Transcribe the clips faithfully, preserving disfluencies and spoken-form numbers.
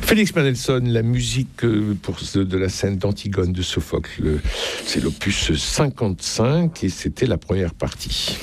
Félix Mendelssohn, la musique pour ce, de la scène d'Antigone de Sophocle. C'est l'opus cinquante-cinq et c'était la première partie.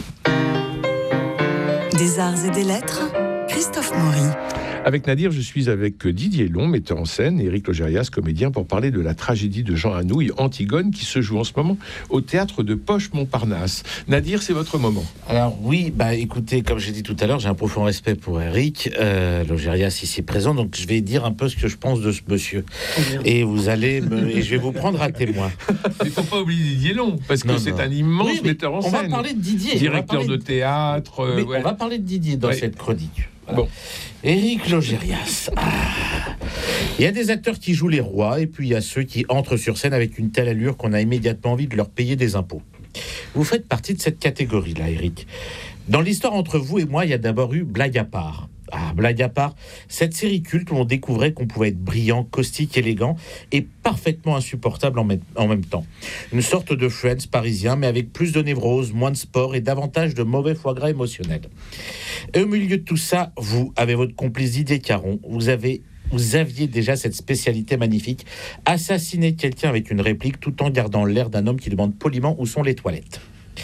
Des arts et des lettres, Christophe Maury. Avec Nadir, je suis avec Didier Long, metteur en scène, et Éric Logérias, comédien, pour parler de la tragédie de Jean Anouilh, Antigone, qui se joue en ce moment au théâtre de Poche-Montparnasse. Nadir, c'est votre moment. Alors oui, bah écoutez, comme j'ai dit tout à l'heure, j'ai un profond respect pour Éric euh, Logérias ici présent, donc je vais dire un peu ce que je pense de ce monsieur. Oh, et vous allez me, et je vais vous prendre à témoin. Il ne faut pas oublier Didier Long, parce que non, c'est non. un immense oui, metteur en on scène. On va parler de Didier. Directeur de, de théâtre. Mais ouais. On va parler de Didier dans ouais. cette chronique. Voilà. Bon. Éric Logérias. Ah. Il y a des acteurs qui jouent les rois, et puis il y a ceux qui entrent sur scène avec une telle allure qu'on a immédiatement envie de leur payer des impôts. Vous faites partie de cette catégorie-là, Éric. Dans l'histoire entre vous et moi, il y a d'abord eu Blague à part. Ah, blague à part, cette série culte où on découvrait qu'on pouvait être brillant, caustique, élégant et parfaitement insupportable en même, en même temps. Une sorte de Friends parisien, mais avec plus de névrose, moins de sport et davantage de mauvais foie gras émotionnel. Et au milieu de tout ça, vous avez votre complice Didier Caron, vous avez... Vous aviez déjà cette spécialité magnifique, assassiner quelqu'un avec une réplique tout en gardant l'air d'un homme qui demande poliment où sont les toilettes.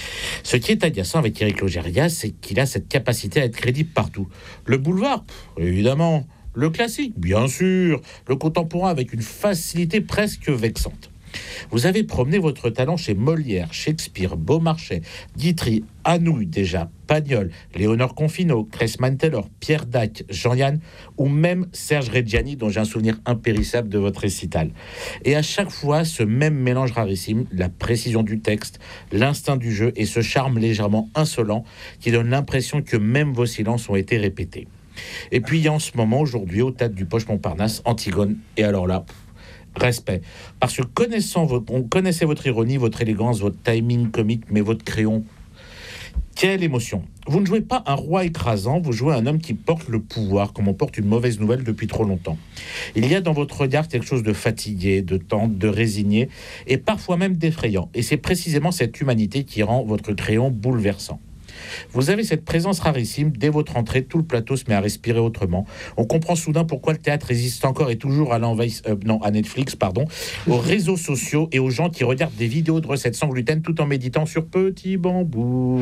Ce qui est agaçant avec Éric Logérias, c'est qu'il a cette capacité à être crédible partout. Le boulevard, évidemment. Le classique, bien sûr. Le contemporain avec une facilité presque vexante. Vous avez promené votre talent chez Molière, Shakespeare, Beaumarchais, Guitry, Anouilh déjà, Pagnol, Léonore Confino, Cressman-Taylor, Pierre Dac, Jean-Yann ou même Serge Reggiani, dont j'ai un souvenir impérissable de votre récital. Et à chaque fois, ce même mélange rarissime, la précision du texte, l'instinct du jeu et ce charme légèrement insolent qui donne l'impression que même vos silences ont été répétés. Et puis il y a en ce moment, aujourd'hui, au théâtre du Poche-Montparnasse, Antigone, et alors là... respect, parce que connaissant votre, on connaissait votre ironie, votre élégance, votre timing comique, mais votre crayon, quelle émotion. Vous ne jouez pas un roi écrasant, vous jouez un homme qui porte le pouvoir, comme on porte une mauvaise nouvelle depuis trop longtemps. Il y a dans votre regard quelque chose de fatigué, de tendre, de résigné, et parfois même d'effrayant. Et c'est précisément cette humanité qui rend votre crayon bouleversant. Vous avez cette présence rarissime. Dès votre entrée, tout le plateau se met à respirer autrement. On comprend soudain pourquoi le théâtre résiste encore et toujours à l'envahis, euh, non, à Netflix, pardon, aux réseaux sociaux et aux gens qui regardent des vidéos de recettes sans gluten tout en méditant sur Petit Bambou.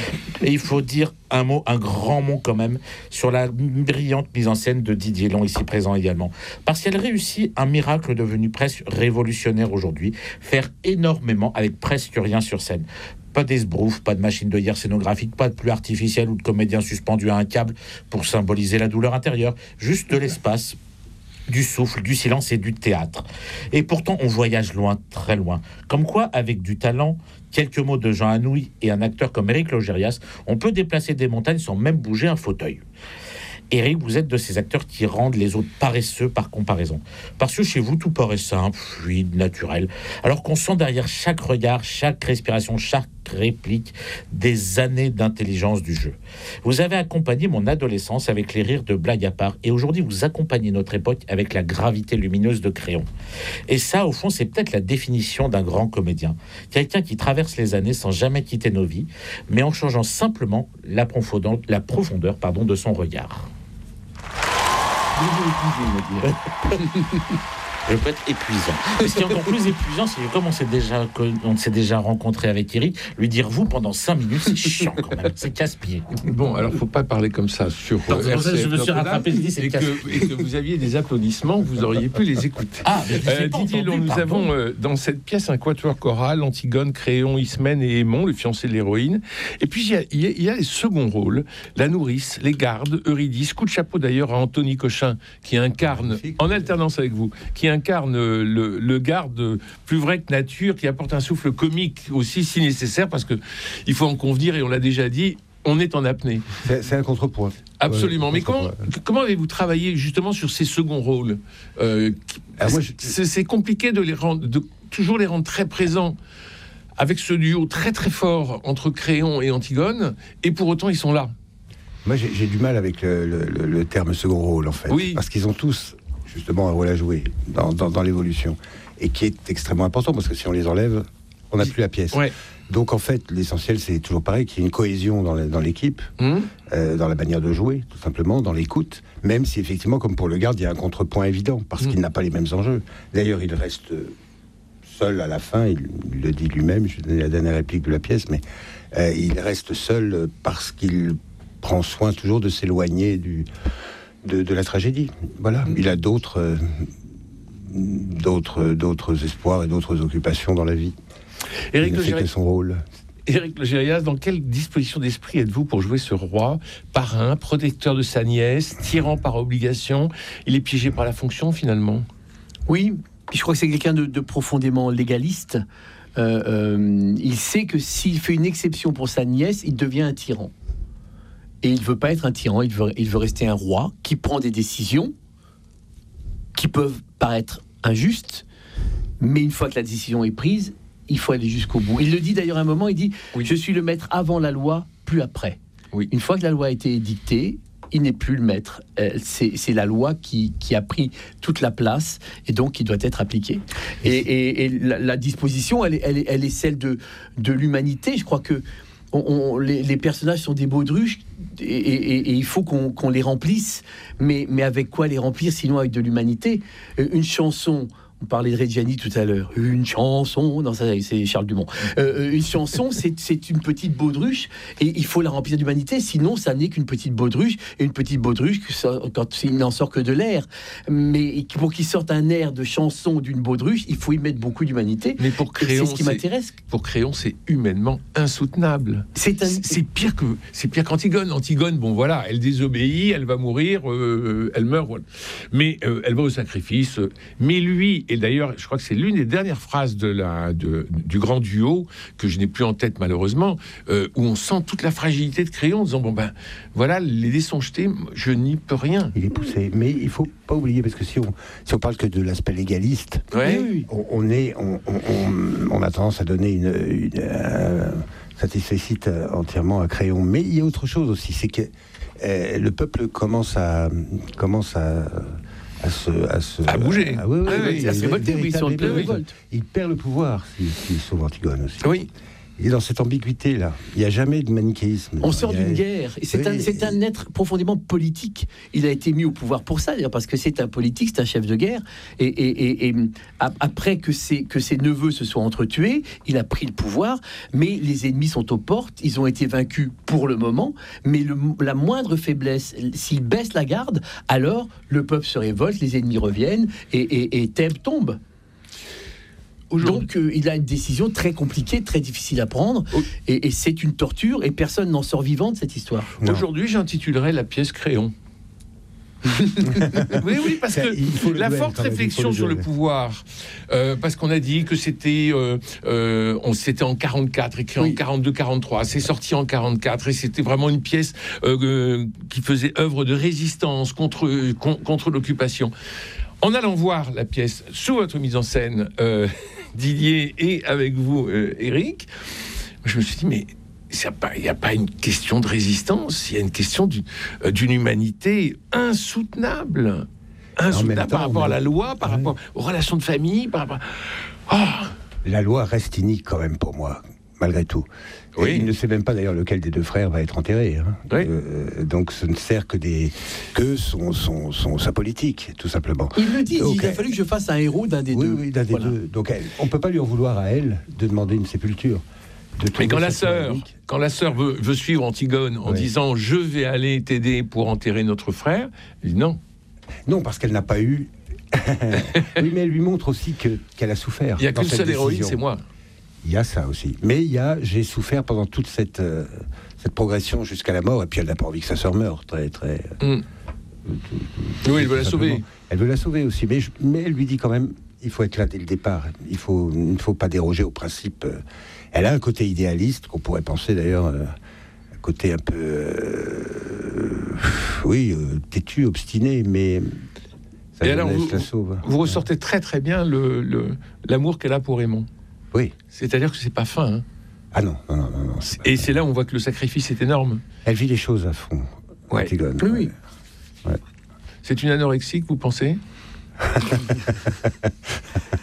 Et il faut dire un mot, un grand mot quand même, sur la brillante mise en scène de Didier Long, ici présent également. Parce qu'elle réussit un miracle devenu presque révolutionnaire aujourd'hui, faire énormément avec presque rien sur scène. Pas d'esbrouf, pas de machine de guerre scénographique, pas de pluie artificielle ou de comédien suspendu à un câble pour symboliser la douleur intérieure. Juste de l'espace, du souffle, du silence et du théâtre. Et pourtant, on voyage loin, très loin. Comme quoi, avec du talent, quelques mots de Jean Anouilh et un acteur comme Éric Logérias, on peut déplacer des montagnes sans même bouger un fauteuil. Éric, vous êtes de ces acteurs qui rendent les autres paresseux par comparaison. Parce que chez vous, tout paraît simple, fluide, naturel. Alors qu'on sent derrière chaque regard, chaque respiration, chaque réplique, des années d'intelligence du jeu. Vous avez accompagné mon adolescence avec les rires de Blague à part. Et aujourd'hui, vous accompagnez notre époque avec la gravité lumineuse de Crayon. Et ça, au fond, c'est peut-être la définition d'un grand comédien. Quelqu'un qui traverse les années sans jamais quitter nos vies, mais en changeant simplement la profondeur, la profondeur pardon, de son regard. Je peux être épuisant. Et ce qui est encore plus épuisant, c'est que comme on s'est déjà, on s'est déjà rencontré avec Éric, lui dire vous pendant cinq minutes, c'est chiant quand même, c'est casse-pied. Bon, alors faut pas parler comme ça sur non, R C F je me suis rattrapé, je dis c'est et que, et que vous aviez des applaudissements, vous auriez pu les écouter. Ah, euh, Didier, entendu, nous avons euh, dans cette pièce un quatuor choral, Antigone, Créon, Ismène et Aimon, le fiancé de l'héroïne. Et puis il y a, il y a, il y a les seconds rôles, la nourrice, les gardes, Eurydice. Coup de chapeau d'ailleurs à Anthony Cochin qui incarne, magnifique, en alternance avec vous, qui incarne le, le garde plus vrai que nature, qui apporte un souffle comique aussi si nécessaire, parce que il faut en convenir, et on l'a déjà dit, on est en apnée. C'est, c'est un contrepoint. Absolument. Ouais, mais comment, comment avez-vous travaillé justement sur ces seconds rôles euh, Alors moi, je... c'est, c'est compliqué de les rendre, de toujours les rendre très présents avec ce duo très très fort entre Créon et Antigone, et pour autant ils sont là. Moi j'ai, j'ai du mal avec le, le, le terme second rôle en fait, oui. Parce qu'ils ont tous justement un rôle à jouer dans, dans, dans l'évolution, et qui est extrêmement important, parce que si on les enlève, On n'a plus la pièce. Ouais. Donc en fait, l'essentiel, c'est toujours pareil, qu'il y ait une cohésion dans, la, dans l'équipe, Mmh. euh, dans la manière de jouer, tout simplement, dans l'écoute, même si effectivement, comme pour le garde, il y a un contrepoint évident, parce Mmh. qu'il n'a pas les mêmes enjeux. D'ailleurs, il reste seul à la fin, il, il le dit lui-même, je vais donner la dernière réplique de la pièce, mais euh, il reste seul parce qu'il prend soin toujours de s'éloigner du, de, de la tragédie. Voilà, mmh. il a d'autres, euh, d'autres, d'autres espoirs et d'autres occupations dans la vie. Éric il ne fait que son rôle. Éric Logérias, dans quelle disposition d'esprit êtes-vous pour jouer ce roi, parrain, protecteur de sa nièce, tyran par obligation? Il est piégé par la fonction, finalement. Oui, je crois que c'est quelqu'un de, de profondément légaliste. Euh, euh, il sait que s'il fait une exception pour sa nièce, il devient un tyran. Et il ne veut pas être un tyran, il veut, il veut rester un roi qui prend des décisions qui peuvent paraître injustes, mais une fois que la décision est prise, il faut aller jusqu'au bout. Il le dit d'ailleurs à un moment, il dit oui. « Je suis le maître avant la loi, plus après oui. ». Une fois que la loi a été édictée, il n'est plus le maître. Euh, c'est, c'est la loi qui, qui a pris toute la place et donc qui doit être appliquée. Et, et, et la, la disposition, elle est, elle, est, elle est celle de, de l'humanité. Je crois que on, on, les, les personnages sont des baudruches et, et, et il faut qu'on, qu'on les remplisse. Mais, mais avec quoi les remplir, sinon avec de l'humanité? Une chanson... On parlait de Reggiani tout à l'heure. Une chanson, non, ça, c'est Charles Dumont. Euh, une chanson, c'est, c'est une petite baudruche et il faut la remplir d'humanité. Sinon, ça n'est qu'une petite baudruche. Et une petite baudruche, quand il n'en sort que de l'air. Mais pour qu'il sorte un air de chanson d'une baudruche, il faut y mettre beaucoup d'humanité. Mais pour Créon, c'est ce qui m'intéresse. Pour Créon, c'est humainement insoutenable. C'est, un... c'est, c'est pire que c'est pire qu'Antigone. Antigone, bon voilà, elle désobéit, elle va mourir, euh, elle meurt, voilà. Mais euh, elle va au sacrifice. Mais lui. Et d'ailleurs, je crois que c'est l'une des dernières phrases de la, de, du grand duo, que je n'ai plus en tête malheureusement, euh, où on sent toute la fragilité de Créon, en disant, bon ben, voilà, les dés sont jetés, je n'y peux rien. Il est poussé, mais il ne faut pas oublier, parce que si on, si on parle que de l'aspect légaliste, ouais. on, on, est, on, on, on, on a tendance à donner une... une euh, ça se cite entièrement à Créon. Mais il y a autre chose aussi, c'est que euh, le peuple commence à... Commence à À, se, à, se, à bouger. À, oui, oui, ah, oui, oui, à se révolter, oui, sur le il, révolte. Il perd le pouvoir s'il si, si sauve Antigone aussi. Oui. Il est dans cette ambiguïté-là. Il n'y a jamais de manichéisme. On sort a... d'une guerre. Et c'est, oui. un, c'est un être profondément politique. Il a été mis au pouvoir pour ça, d'ailleurs, parce que c'est un politique, c'est un chef de guerre. Et, et, et, et après que ses, que ses neveux se soient entretués, il a pris le pouvoir. Mais les ennemis sont aux portes. Ils ont été vaincus pour le moment. Mais le, la moindre faiblesse, s'il baisse la garde, alors le peuple se révolte, les ennemis reviennent et, et, et Thèbes tombe. Donc euh, il a une décision très compliquée, très difficile à prendre, oh. et, et c'est une torture, et personne n'en sort vivant de cette histoire. Non. Aujourd'hui, j'intitulerais la pièce Créon. oui, oui, parce que la duel, forte réflexion sur le pouvoir, euh, parce qu'on a dit que c'était, euh, euh, on, c'était en quarante-quatre, écrit oui. en quarante-deux quarante-trois, c'est sorti en quarante-quatre, et c'était vraiment une pièce euh, euh, qui faisait œuvre de résistance contre, euh, con, contre l'occupation. En allant voir la pièce sous votre mise en scène, euh, Didier, et avec vous, euh, Éric, je me suis dit, mais il n'y a pas une question de résistance, il y a une question d'une, euh, d'une humanité insoutenable. Insoutenable par temps, rapport mais... à la loi, par ouais. rapport aux relations de famille, par rapport... Oh. La loi reste inique quand même pour moi, malgré tout. Oui. Il ne sait même pas d'ailleurs lequel des deux frères va être enterré. Hein. Oui. Euh, donc ce ne sert que, des, que son, son, son, sa politique, tout simplement. Il le dit, donc, il a fallu que je fasse un héros d'un des oui, deux. Oui, d'un des voilà. deux. Donc elle, on ne peut pas lui en vouloir à elle de demander une sépulture. Mais quand la sœur, quand la sœur veut, veut suivre Antigone en oui. disant « je vais aller t'aider pour enterrer notre frère », elle dit non. Non, parce qu'elle n'a pas eu... oui, mais elle lui montre aussi que, qu'elle a souffert. Il n'y a qu'une seule héroïne, c'est moi. Il y a ça aussi. Mais il y a, j'ai souffert pendant toute cette, euh, cette progression jusqu'à la mort, et puis elle n'a pas envie que sa sœur meure. Très, très, mm. euh, oui, elle veut la sauver. Elle veut la sauver aussi, mais, je, mais elle lui dit quand même, il faut être là dès le départ. Il, faut, il ne faut pas déroger au principe. Euh, elle a un côté idéaliste, qu'on pourrait penser d'ailleurs, euh, un côté un peu, euh, oui, euh, têtu, obstiné, mais... Ça et alors, vous, la sauve. Vous ressortez très très bien le, le, l'amour qu'elle a pour Aymon. Oui. C'est-à-dire que c'est pas fin. Hein. Ah non, non, non, non. non c'est et c'est là où on voit que le sacrifice est énorme. Elle vit les choses à fond. Ouais. Antigone. Oui, oui. Ouais. C'est une anorexique, vous pensez?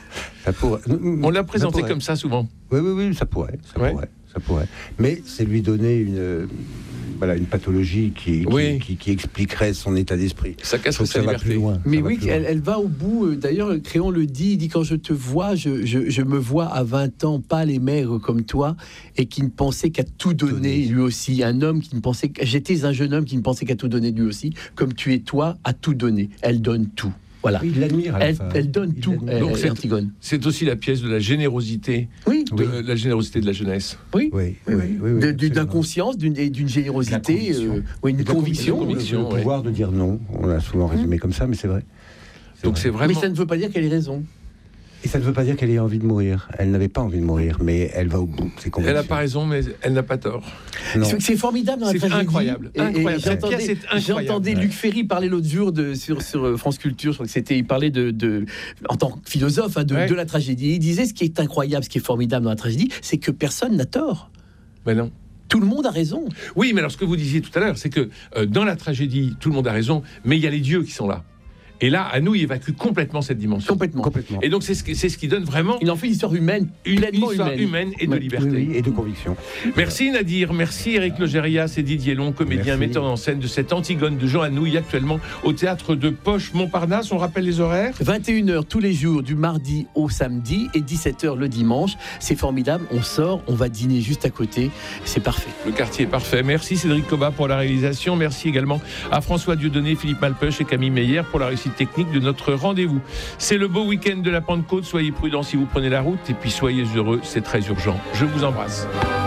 Ça pourrait. On l'a présenté pourrait. comme ça souvent. Oui, oui, oui, ça pourrait. Ça Ouais. pourrait. Ça pourrait. Mais c'est lui donner une, voilà, une pathologie qui, qui, Oui. qui, qui expliquerait son état d'esprit. Ça Je casserait trouve que sa ça va liberté. plus loin. Mais Ça va oui, plus loin. elle, elle va au bout. euh, D'ailleurs, Créon le dit, il dit quand je te vois, je, je, je me vois à vingt ans, pâle et maigre comme toi, et qui ne pensait qu'à tout donner Donner. lui aussi. Un homme qui ne pensait qu'à... J'étais un jeune homme qui ne pensait qu'à tout donner lui aussi, comme tu es toi, à tout donner. Elle donne tout. Voilà. Oui, il l'admire. à la Elle, fin. elle donne Il tout, l'admire. elle, Donc, c'est- Antigone. C'est aussi la pièce de la générosité, Oui, de Oui. la générosité de la jeunesse. oui. Oui, Oui, oui, oui. oui, oui, De- d'une absolument. inconscience, d'une, et d'une générosité, De la conviction. euh, oui, une Et de la conviction. conviction. Le- conviction, le ouais. pouvoir de dire non. On l'a souvent résumé comme ça, mais c'est vrai. C'est Donc vrai. c'est vraiment. Mais ça ne veut pas dire qu'elle ait raison. Et ça ne veut pas dire qu'elle ait envie de mourir. Elle n'avait pas envie de mourir, mais elle va au bout de ses convictions. Elle n'a pas raison, mais elle n'a pas tort. Non. C'est, c'est formidable dans la C'est tragédie. incroyable, Et- et incroyable. Cette j'entendais, pièce est incroyable. j'entendais Ouais. Luc Ferry parler l'autre jour de, sur, sur France Culture. Je crois que c'était, il parlait de, de en tant que philosophe hein, de, Ouais. de la tragédie. Il disait ce qui est incroyable, ce qui est formidable dans la tragédie, c'est que personne n'a tort. Mais non. Tout le monde a raison. Oui, mais alors ce que vous disiez tout à l'heure, c'est que euh, dans la tragédie, tout le monde a raison, mais il y a les dieux qui sont là. Et là, à nous, il évacue complètement cette dimension. Complètement. Complètement. Et donc, c'est ce, qui- c'est ce qui donne vraiment Il en fait une histoire humaine, une, pleinement histoire humaine. humaine et de Ouais. liberté. Oui, oui, et de conviction. Merci Nadir, merci Éric Logérias et Didier Long, comédien, Merci. metteur en scène de cette Antigone de Jean Anouilh, actuellement au théâtre de Poche-Montparnasse. On rappelle les horaires. vingt et une heures tous les jours, du mardi au samedi, et dix-sept heures le dimanche. C'est formidable. On sort, on va dîner juste à côté. C'est parfait. Le quartier est parfait. Merci Cédric Cobat pour la réalisation. Merci également à François Dieudonné, Philippe Malpeuch et Camille Meyer pour la réussite technique de notre rendez-vous. C'est le beau week-end de la Pentecôte. Soyez prudents si vous prenez la route et puis soyez heureux, c'est très urgent. Je vous embrasse.